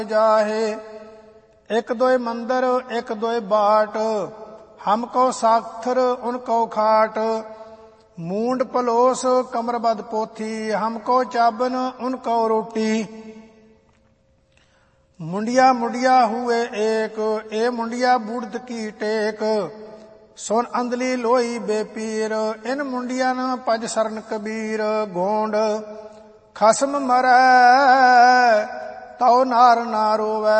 जाहे। एक दोय मंदिर एक दोय बाट, हमको साखर उनको खाट। मूंड पलोस कमरबद पोथी, हमको चाबन उनको रोटी। मुंडिया मुंडिया हुए एक, ए मुंडिया बूढ़ की टेक। सुन अंधली लोई बेपीर, इन मुंडिया न पज सरन कबीर। गोंड खसम मरै तौ नार ना रोवै,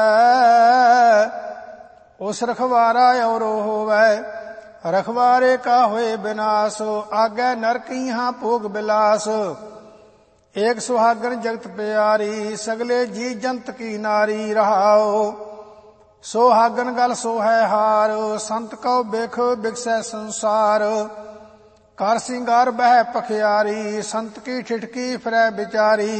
उस रखवारा और होवै। रखवारे का होए विनाश, आगे नरक यहाँ भोग बिलास। एक सुहागन जगत प्यारी, सगले जी जंत की नारी। रहाओ सोहागन गल सोहै हार, संत को बेख बिकसै संसार। कर सिंगार बह पखियारी, संत की ठिठकी फिरै बिचारी।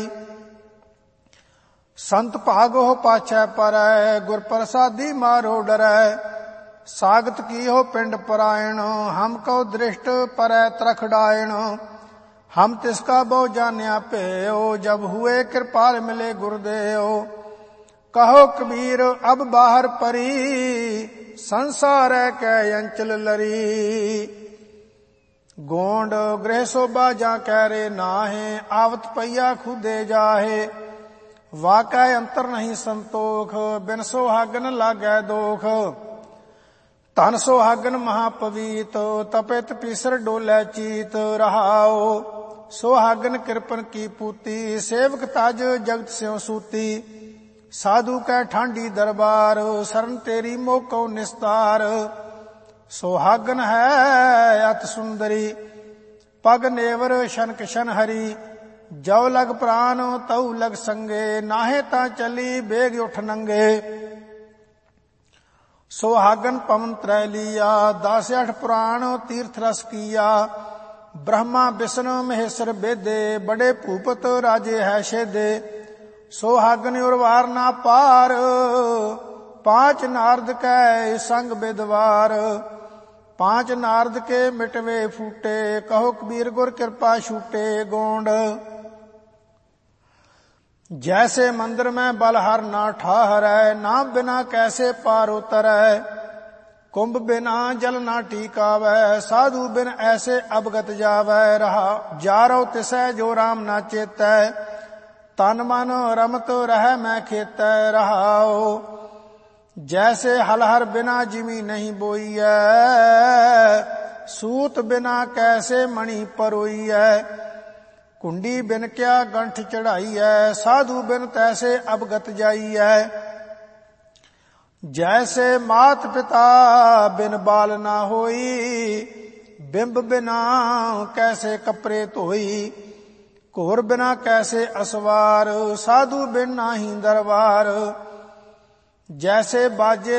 संत भागो पाछै परै, गुर प्रसादी मारो डरै। सागत की हो पिंड परायण, हमको दृष्ट परै तरख डायण। हम तिसका बहु जान्या पेओ, जब हुए कृपाल मिले गुरुदेव। कहो कबीर अब बाहर परी, संसार कै अंचल लरी। गोंड गृह शोभा जा कह रे नाहे, आवत पैया खुदे जाहे। वाकै अंतर नहीं संतोख, बिन सोहागन लागै दोख। धन सोहागन महापवीत, तपित पीसर डोलै चीत। रहाओ सोहागन कृपन की पूती, सेवक ताज जगत स्यों सूती। साधु कै ठांडी दरबार, शरण तेरी मोको निस्तार। सोहागन है अत सुंदरी, पग नेवर शनक शन हरी। जौ लग प्राण तऊ लग संगे, नाहे ता चली बेग उठ नंगे। सोहागन पवन त्रय लिया, 10 पुराण तीर्थ रस किया। ब्रह्मा विष्णु महेश्वर बेदे, बड़े भूपत राजे है शेदे। सोहागन उर्वार ना पार, 5 नारद कै संग बेदवार। 5 नारद के मिटवे फूटे, कहो कबीर गुर कृपा छूटे। गोंड जैसे मंदिर में बलहर ना ठहरै, ना बिना कैसे पार उतरै। कुंभ बिना जल ना टीकावै, साधु बिन ऐसे अवगत जावै। रहा जारो तिसै जो राम ना चेतै, तन मन रमत रह मैं खेतै। रहाओ जैसे हलहर बिना जिमी नहीं बोईयै, सूत बिना कैसे मणि परोईयै। कुंडी बिन क्या गंठ चढ़ाई है, साधु बिन तैसे अवगत जाई है। जैसे मात पिता बिन बाल ना होई, बिंब बिना कैसे कपड़े धोई। घोर बिना कैसे असवार, साधु बिन नाही दरबार। जैसे बाजे